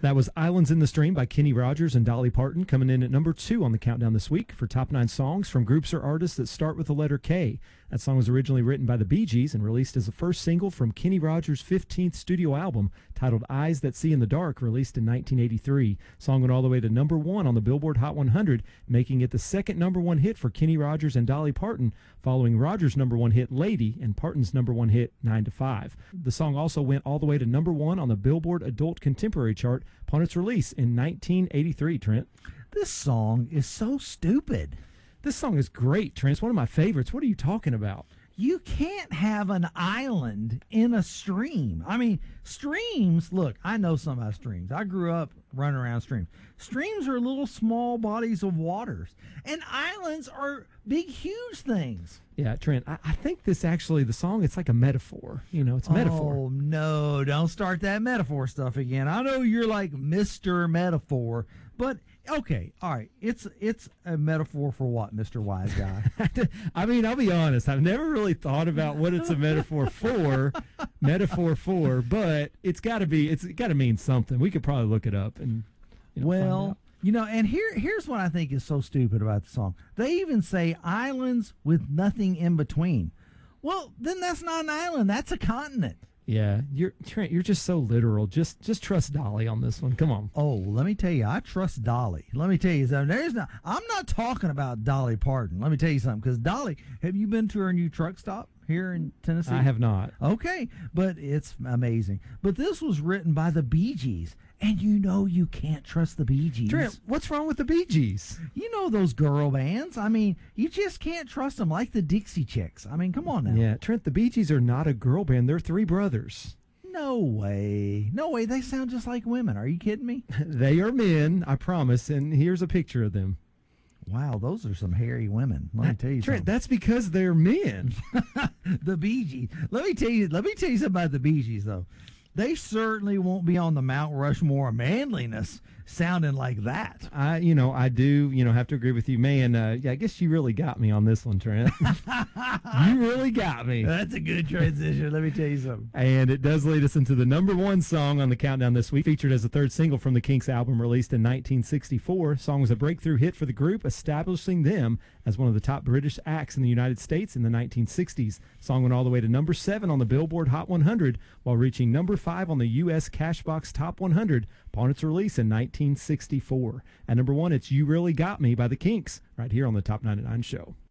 That was Islands in the Stream by Kenny Rogers and Dolly Parton, coming in at number 2 on the countdown this week for top 9 songs from groups or artists that start with the letter K. That song was originally written by the Bee Gees and released as the first single from Kenny Rogers' 15th studio album titled Eyes That See in the Dark, released in 1983. Song went all the way to number 1 on the Billboard Hot 100, making it the second number 1 hit for Kenny Rogers and Dolly Parton, following Rogers' number 1 hit Lady and Parton's number 1 hit 9 to 5. The song also went all the way to number 1 on the Billboard Adult Contemporary chart upon its release in 1983, Trent. This song is so stupid. This song is great, Trent. It's one of my favorites. What are you talking about? You can't have an island in a stream. I mean, streams, look, I know something about streams. I grew up running around streams. Streams are little small bodies of waters, and islands are big, huge things. Yeah, Trent, I think this actually, the song, it's like a metaphor. You know, it's a metaphor. Oh, no, don't start that metaphor stuff again. I know you're like Mr. Metaphor, but okay, all right. It's a metaphor for what, Mr. Wise Guy? I mean, I'll be honest. I've never really thought about what it's a metaphor for, but it's got to mean something. We could probably look it up and find out. And here's what I think is so stupid about the song. They even say islands with nothing in between. Well, then that's not an island. That's a continent. Yeah, Trent, you're just so literal. Just trust Dolly on this one. Come on. Oh, let me tell you, I trust Dolly. Let me tell you something. I'm not talking about Dolly Parton. Let me tell you something, because Dolly, have you been to her new truck stop here in Tennessee? I have not. Okay, but it's amazing. But this was written by the Bee Gees, and you can't trust the Bee Gees. Trent, what's wrong with the Bee Gees? You know those girl bands. I mean, you just can't trust them, like the Dixie Chicks. I mean, come on now. Yeah, Trent, the Bee Gees are not a girl band. They're 3 brothers. No way. No way. They sound just like women. Are you kidding me? They are men, I promise, and here's a picture of them. Wow, those are some hairy women. Let me tell you Trent, something. that's because they're men. The Bee Gees. Let me tell you something about the Bee Gees, though. They certainly won't be on the Mount Rushmore of manliness sounding like that. I do, have to agree with you, man. I guess you really got me on this one, Trent. You really got me. That's a good transition. Let me tell you something. And it does lead us into the number 1 song on the countdown this week, featured as the 3rd single from the Kinks album released in 1964. The song was a breakthrough hit for the group, establishing them as one of the top British acts in the United States in the 1960s. The song went all the way to number 7 on the Billboard Hot 100, while reaching number 5 on the U.S. Cashbox Top 100 upon its release in 1964. At number 1, it's You Really Got Me by the Kinks, right here on the Top 99 Show.